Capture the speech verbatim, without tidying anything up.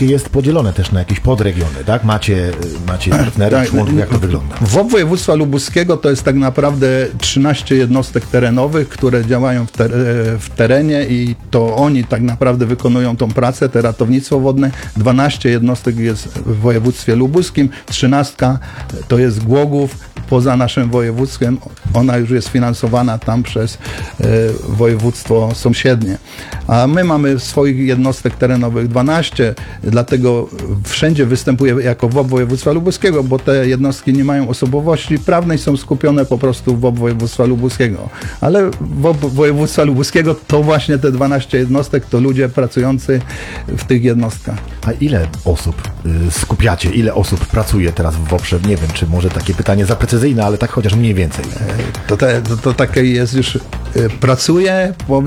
wojewódzkie jest podzielone też na jakieś podregiony, tak? Macie, macie partnerów, Tak, członków, jak to wygląda? W O B województwa lubuskiego to jest tak naprawdę trzynaście jednostek terenowych, które działają w, ter w terenie i to oni tak naprawdę wykonują tą pracę, te ratownictwo wodne. dwanaście jednostek jest w województwie lubuskim, trzynastka to jest Głogów, poza naszym województwem, ona już jest finansowana tam przez e, województwo sąsiednie. A my mamy swoich jednostek terenowych dwanaście, dlatego wszędzie występuje jako W O B województwa lubuskiego, bo te jednostki nie mają osobowości prawnej, są skupione po prostu w O B województwa lubuskiego. Ale W O B województwa lubuskiego to właśnie te dwanaście jednostek, to ludzie pracujący w tych jednostkach. A ile osób y, skupiacie, ile osób pracuje teraz w WOPR-ze? Nie wiem, czy może takie pytanie za precyzyjne, ale tak chociaż mniej więcej. To, te, to, to takie jest już, y, pracuje,